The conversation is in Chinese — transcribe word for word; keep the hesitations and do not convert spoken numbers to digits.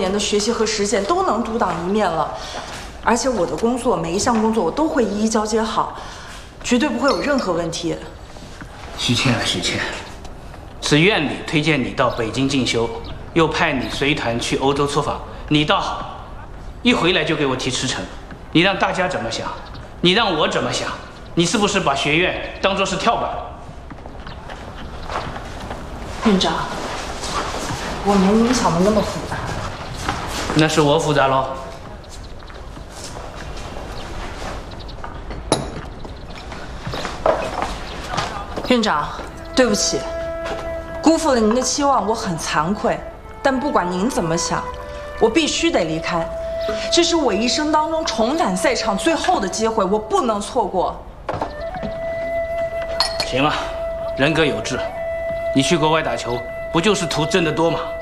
年的学习和实践都能独当一面了，而且我的工作每一项工作我都会一一交接好，绝对不会有任何问题。 许倩啊，许倩，是院里推荐你到北京进修，又派你随团去欧洲出访，你倒好，一回来就给我提辞呈，你让大家怎么想？你让我怎么想？你是不是把学院当作是跳板？ 院长，我没您想的那么复杂。 那是我复杂喽。 院长，对不起，辜负了您的期望，我很惭愧。但不管您怎么想，我必须得离开。这是我一生当中重返赛场最后的机会，我不能错过。 行了，人各有志，你去国外打球，不就是图挣得多吗？